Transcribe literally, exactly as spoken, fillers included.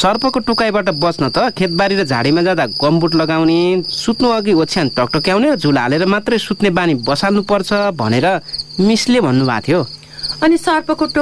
सर्पको टोकाइबाट बच्न त खेतबारी र झाडीमा जाँदा गमबुट लगाउने, सुत्नु अघि ओछ्यान टकटक्याउने, झुल हालेर मात्रै सुत्ने बानी बसाल्नु पर्छ भनेर मिसले भन्नुभएको थियो। अनि सर्पको